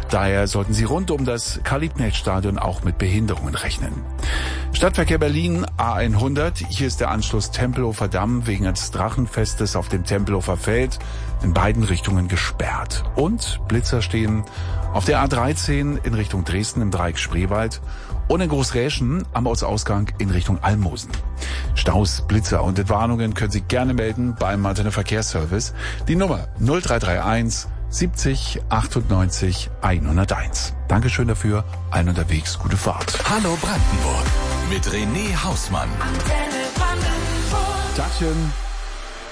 Daher sollten Sie rund um das Karl-Liebknecht-Stadion auch mit Behinderungen rechnen. Stadtverkehr Berlin A100. Hier ist der Anschluss Tempelhofer Damm wegen des Drachenfestes auf dem Tempelhofer Feld in beiden Richtungen gesperrt. Und Blitzer stehen auf der A13 in Richtung Dresden im Dreieck Spreewald und in Großräschen am Ortsausgang in Richtung Almosen. Staus, Blitzer und Entwarnungen können Sie gerne melden beim Antenne Verkehrsservice. Die Nummer 0331 70 98 101. Dankeschön dafür. Allen unterwegs gute Fahrt. Hallo Brandenburg mit René Hausmann. Tagchen.